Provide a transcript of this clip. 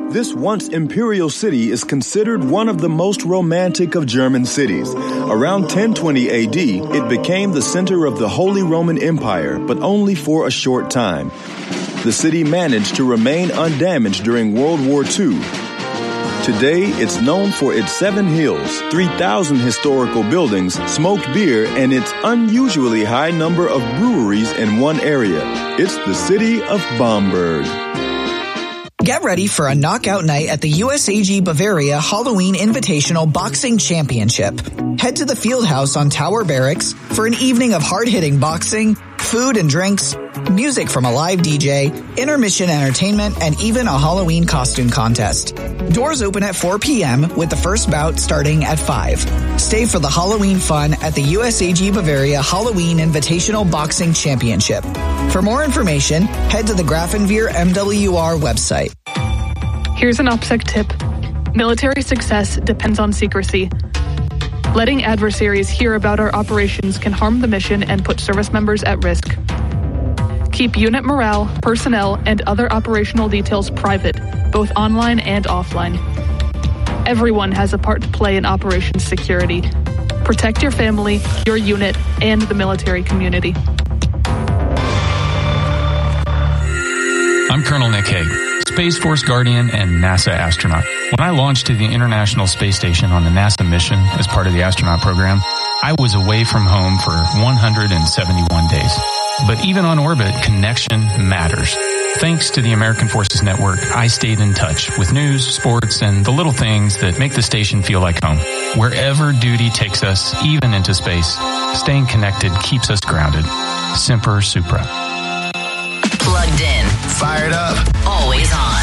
This once imperial city is considered one of the most romantic of German cities. Around 1020 AD, it became the center of the Holy Roman Empire, but only for a short time. The city managed to remain undamaged during World War II. Today, it's known for its 7 hills, 3,000 historical buildings, smoked beer, and its unusually high number of breweries in one area. It's the city of Bamberg. Get ready for a knockout night at the USAG Bavaria Halloween Invitational Boxing Championship. Head to the Fieldhouse on Tower Barracks for an evening of hard-hitting boxing, food and drinks, music from a live DJ, intermission entertainment, and even a Halloween costume contest. Doors open at 4 p.m. with the first bout starting at 5. Stay for the Halloween fun at the USAG Bavaria Halloween Invitational Boxing Championship. For more information, head to the Grafenwehr MWR website. Here's an OPSEC tip. Military success depends on secrecy. Letting adversaries hear about our operations can harm the mission and put service members at risk. Keep unit morale, personnel, and other operational details private, both online and offline. Everyone has a part to play in operations security. Protect your family, your unit, and the military community. I'm Colonel Nick Hague, Space Force Guardian and NASA astronaut. When I launched to the International Space Station on the NASA mission as part of the astronaut program, I was away from home for 171 days. But even on orbit, connection matters. Thanks to the American Forces Network, I stayed in touch with news, sports, and the little things that make the station feel like home. Wherever duty takes us, even into space, staying connected keeps us grounded. Semper Supra. Plugged in. Fired up. Always on.